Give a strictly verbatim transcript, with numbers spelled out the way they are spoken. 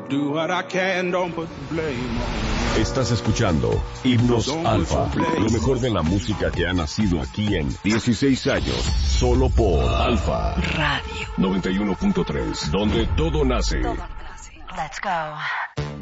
Do what I can, don't put the blame on me. Estás escuchando Himnos Alfa, lo mejor de la música que ha nacido aquí en dieciséis años, solo por Alfa Radio noventa y uno punto tres, donde todo nace. Let's go.